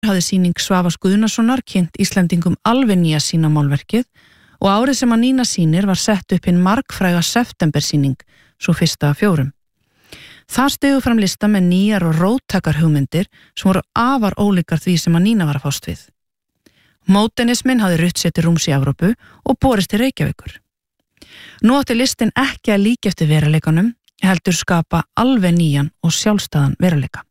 hafði sýning Svavars Guðnasonar kynnt Íslendingum alveg nýja sýnamálverkið og árið sem að Nína sýnir var sett upp hinn margfræga septembersýning, svo fyrsta af 4. Það stigu fram lista með nýjar og róttakar hugmyndir sem voru afar ólíkar því sem að Nína var að fást við. Módernismin hafði rutt sér til rúms í Evrópu og borist til Reykjavíkur. Nú átti listin ekki að líka eftir veruleikanum, heldur skapa alveg nýjan og sjálfstæðan veruleika.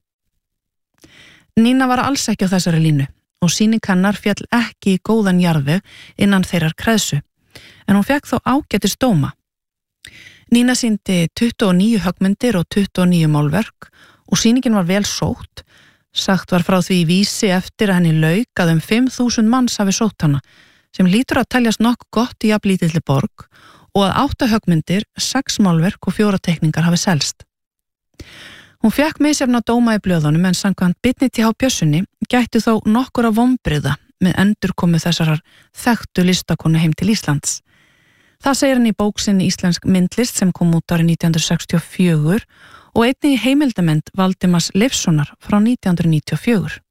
Nína var alls ekki á þessari línu og sýning hennar féll ekki í góðan jarðveg innan þeirrar kreðsu, en hún fékk þó ágætis dóma. Nína sýndi 29 höggmyndir og 29 málverk og sýningin var vel sótt. Sagt var frá því í vísi eftir að henni lauk að 5.000 manns hafi sótt hana, sem lítur að teljast nokkuð gott í jafnlítilli borg og að 8 höggmyndir, 6 málverk og 4 teikningar hafi selst. Hún fékk misjafna dóma í blöðunum en samkvæmt Birni T.H. Björnssoni gættu þó nokkura vonbrigða með endurkomu þessarar þekktu listakonu heim til Íslands. Það segir hann í bók sinni Íslensk myndlist sem kom út árið 1964 og einnig í heimildamynd Valdimars Leifssonar frá 1994.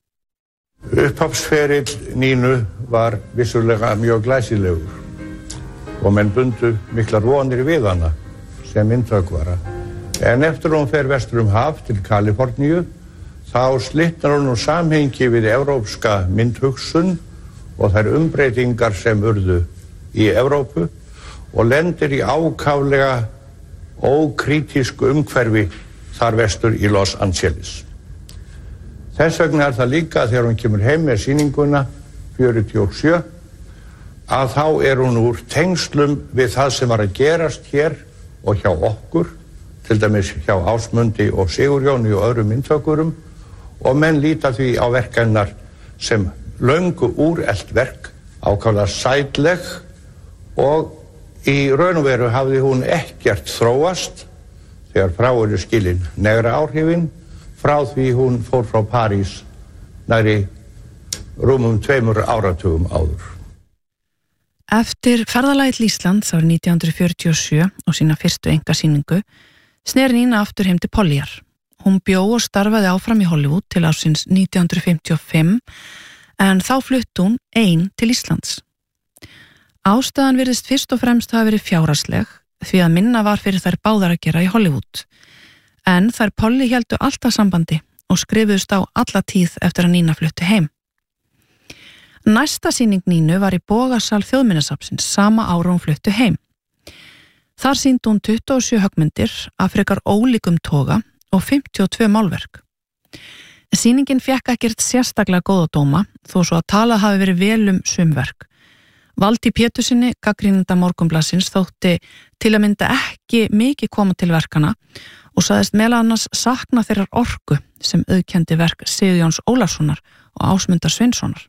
Upphafsferill Nínu var vissulega mjög glæsilegur og menn bundu miklar vonir við hana sem myndhöggvara. En eftir hún fer vestur haf til Kaliforníu, þá slitnar hún úr samhengi við evrópska myndhugsun og þær umbreytingar sem urðu í Evrópu og lendir í ákaflega ókrítísku umhverfi þar vestur í Los Angeles. Þess vegna það líka þegar hún kemur heim með sýninguna 47 að þá hún úr tengslum við það sem var að gerast hér og hjá okkur, til dæmis hjá Ásmundi og Sigurjóni og öðrum myndhöggurum og menn líta því á verk hennar sem löngu úrelt verk, ákaflega sætleg og í raun og veru hafði hún ekkert þróast þegar frá eru skilin negra áhrifin frá því hún fór frá París nærri rúmum 2 áratugum áður. Eftir ferðalagið til Íslands árið 1947 og sína fyrstu einkasýningu sneri Nína aftur heim til Pollyar. Hún bjó og starfaði áfram í Hollywood til ársins 1955 en þá flutti hún ein til Íslands. Ástæðan virðist fyrst og fremst hafa verið fjárhagsleg því að minna var fyrir þær báðar að gera í Hollywood. En þær Polly héldu alltaf sambandi og skrifuðust á alla tíð eftir að Nína flutti heim. Næsta sýning Nínu var í Bogasal Þjóðminjasafnsins sama ára hún flutti heim. Þar sýndi hún 27 höggmyndir af frekar ólíkum toga og 52 málverk. Sýningin fékk ekkert sérstaklega góða dóma þó svo að talað hafi verið vel sum verk. Valtý Pétursinni, gagnrýnanda Morgunblaðsins, þótti til að mynda ekki mikið koma til verkana og sagðist meðal annars sakna þeirrar orku sem auðkenndi verk Sigurjóns Ólafssonar og Ásmundar Sveinssonar.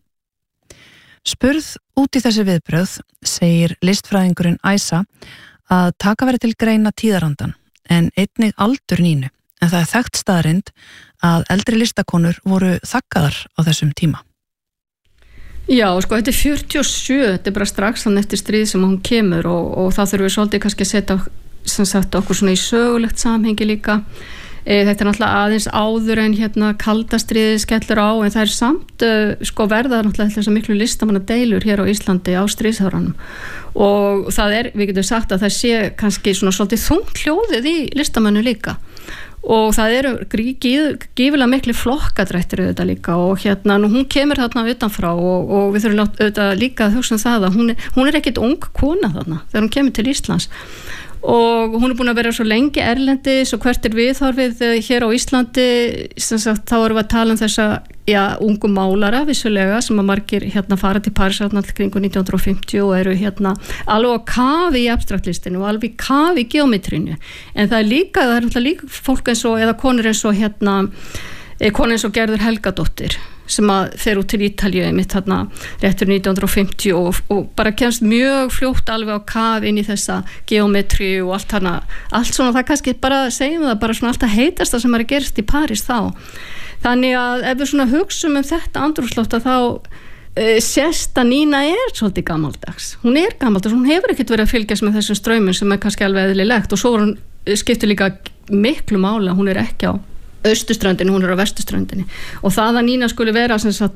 Spurð út í þessi viðbrögð segir listfræðingurinn Æsa að taka verið til greina tíðarandan en einnig aldur Nínu, en það þekkt staðreynd að eldri listakonur voru þaggaðar á þessum tíma. Já, sko, þetta 47, þetta bara strax þann eftir stríð sem hún kemur og það þurfum við svolítið kannski að setja sem sagt okkur svona í sögulegt samhengi líka. Þetta náttúrulega aðeins áður en kalda stríðið skellur á en það samt sko verða náttúrulega þessar miklu listamannadeilur hér á Íslandi á stríðsárunum og það við getum sagt að það sé kannski svona svolítið þungt hljóðið í listamannu líka og það eru gífilega miklu flokkadrættir auðvitað líka og nú hún kemur þarna utanfrá og við þurfum auðvitað líka að hugsa það að hún ekkit ung kona þarna þegar hún kemur til Íslands og hún búin að vera svo lengi erlendis og hvert viðhorfið hér á Íslandi þá erum við að tala þessa ungu málara vissulega sem að margir fara til París kringu 1950 og eru alveg á kafi í abstraktlistinu og alveg kafi í geometrinu en það er líka fólk eins og eða konur eins og konu eins og Gerður Helgadóttir sem að fer út til Ítalíu einmitt réttur 1950 og bara kemst mjög fljótt alveg á kaf inn í þessa geometri og allt svona það kannski bara segjum það bara svona alltaf heitasta sem er að gerast í París þá þannig að ef við svona hugsum þetta andrúmsloft þá sést að Nína svolítið gamaldags hún hefur ekkert verið að fylgjast með þessum straumum sem kannski alveg eðlilegt og svo hún skiptir líka miklu máli að hún ekki á austurströndinni, hún á vesturströndinni og það að Nína skuli vera sem sagt